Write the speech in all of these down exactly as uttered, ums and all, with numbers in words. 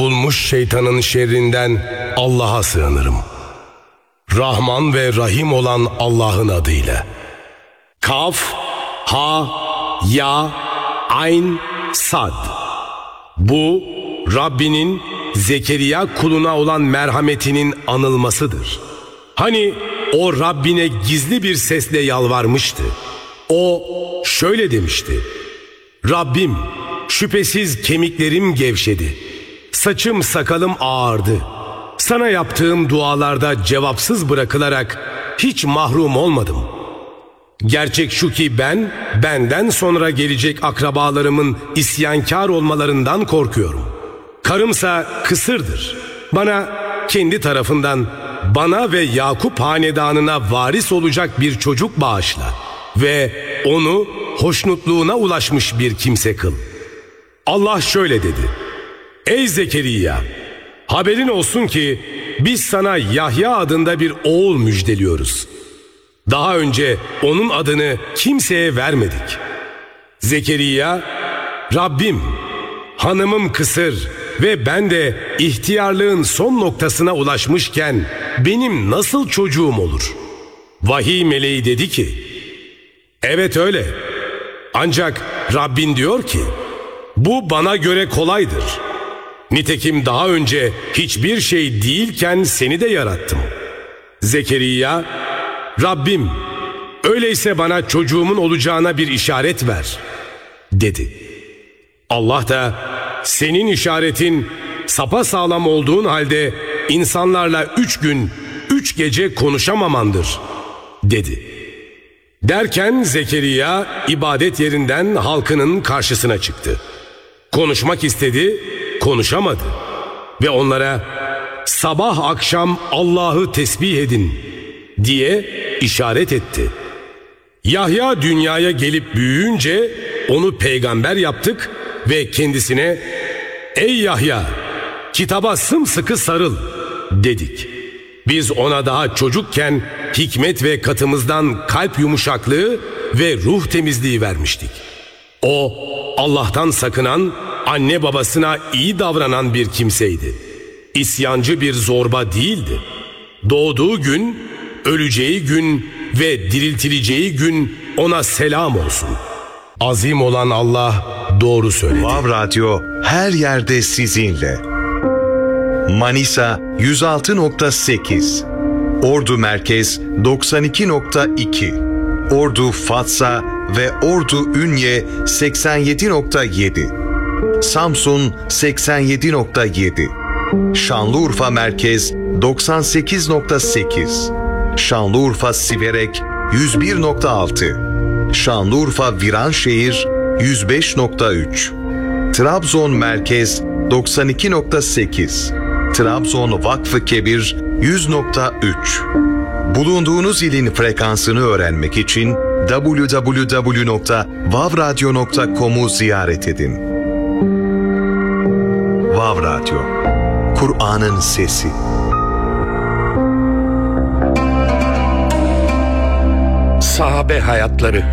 Bulmuş şeytanın şerrinden Allah'a sığınırım. Rahman ve Rahim olan Allah'ın adıyla. Kaf, Ha, Ya, Ayn, Sad. Bu Rabbinin Zekeriya kuluna olan merhametinin anılmasıdır. Hani o Rabbine gizli bir sesle yalvarmıştı. O şöyle demişti: Rabbim, şüphesiz kemiklerim gevşedi. Saçım sakalım ağardı. Sana yaptığım dualarda cevapsız bırakılarak hiç mahrum olmadım. Gerçek şu ki ben, benden sonra gelecek akrabalarımın isyankar olmalarından korkuyorum. Karımsa kısırdır. Bana kendi tarafından, bana ve Yakup hanedanına varis olacak bir çocuk bağışla ve onu hoşnutluğuna ulaşmış bir kimse kıl. Allah şöyle dedi: Ey Zekeriya, haberin olsun ki biz sana Yahya adında bir oğul müjdeliyoruz. Daha önce onun adını kimseye vermedik. Zekeriya, Rabbim, hanımım kısır ve ben de ihtiyarlığın son noktasına ulaşmışken benim nasıl çocuğum olur? Vahiy meleği dedi ki, evet öyle. Ancak Rabbin diyor ki, bu bana göre kolaydır. Nitekim daha önce hiçbir şey değilken seni de yarattım. Zekeriya, Rabbim, öyleyse bana çocuğumun olacağına bir işaret ver, dedi. Allah da, senin işaretin sapasağlam olduğun halde insanlarla üç gün, üç gece konuşamamandır, dedi. Derken Zekeriya ibadet yerinden halkının karşısına çıktı. Konuşmak istedi, konuşamadı. Ve onlara sabah akşam Allah'ı tesbih edin diye işaret etti. Yahya dünyaya gelip büyüyünce onu peygamber yaptık ve kendisine ey Yahya, kitaba sımsıkı sarıl dedik. Biz ona daha çocukken hikmet ve katımızdan kalp yumuşaklığı ve ruh temizliği vermiştik. O Allah'tan sakınan, anne babasına iyi davranan bir kimseydi. İsyancı bir zorba değildi. Doğduğu gün, öleceği gün ve diriltileceği gün ona selam olsun. Azim olan Allah doğru söyledi. Vav Radyo her yerde sizinle. Manisa yüz altı nokta sekiz, Ordu Merkez doksan iki nokta iki, Ordu Fatsa ve Ordu Ünye seksen yedi nokta yedi, Samsun seksen yedi nokta yedi, Şanlıurfa Merkez doksan sekiz nokta sekiz, Şanlıurfa Siverek yüz bir nokta altı, Şanlıurfa Viranşehir yüz beş nokta üç, Trabzon Merkez doksan iki nokta sekiz, Trabzon Vakfı Kebir yüz nokta üç. Bulunduğunuz ilin frekansını öğrenmek için double-u double-u double-u nokta vav radyo nokta com'u ziyaret edin. Vav Radyo, Kur'an'ın sesi. Sahabe hayatları.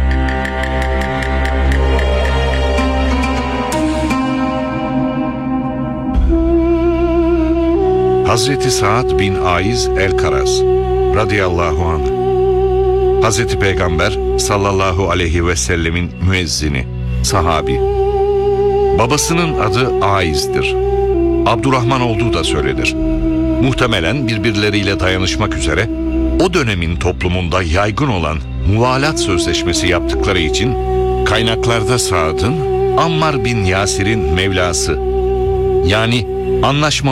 Hazreti Sa'd bin Aiz el-Karaz radıyallahu anh, Hazreti Peygamber sallallahu aleyhi ve sellemin müezzini, sahabi. Babasının adı Aiz'dir. Abdurrahman olduğu da söylenir. Muhtemelen birbirleriyle dayanışmak üzere o dönemin toplumunda yaygın olan muvalat sözleşmesi yaptıkları için kaynaklarda Sa'd'ın Ammar bin Yasir'in Mevlası, yani anlaşma